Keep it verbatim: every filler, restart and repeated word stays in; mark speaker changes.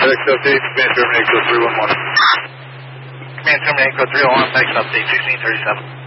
Speaker 1: Next update, command terminate code three one one.
Speaker 2: Command terminate code three one one, next update sixteen thirty-seven.